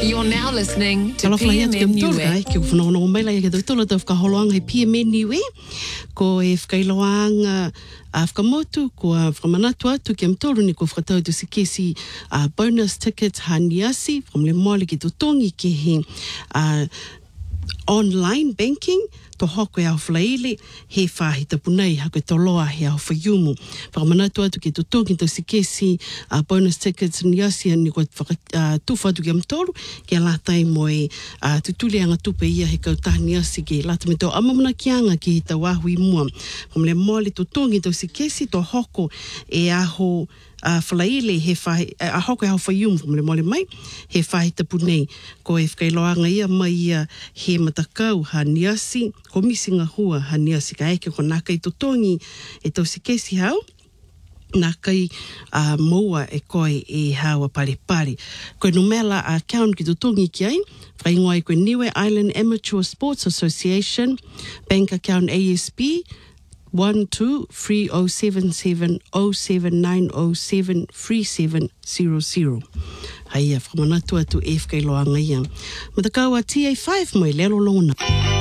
You're now listening to PMNUE. Ke whanono mai lai ke tōla tau whakaholoanga he PMNUE. Ko e whakailoanga whakamotu, ko whamanatu atu ke mtoro ni ko whakatau tu si kesi bonus tickets haniasi, from le mole ki tutongi ke he online banking, to hoko e au whalaile, he whahi tapunei, hako e toloa he au whaiumu. Whakamanatu atu ke tutongi to si kesi bonus tickets haniasi, ni ko tuwha atu ke mtoro, ke alatai mo e tutuleanga tupe ia he kautahaniasi ke lata me tau amamuna kianga ki he tau ahu i mua. From le mole tutongi to si kesi, to hoko e aho whalaile he whahi, a hoko e hau whaiumu from le mole mai, he whahi tapunei, ko e whakailoanga ia mai ia he matakau haniasi, ko misinga hua haniasi ka eke ko nākai tutongi e tau si kesi hau, nākai moa e koe e hawa pare pare. Koe numela account ki tutongi ki ai, whaingoa e koe Niue Island Amateur Sports Association, bank account ASB, 12307707907370. Haia, whamanatu atu e whakailoanga ia. Matakau a TA5 mo e lelo lona.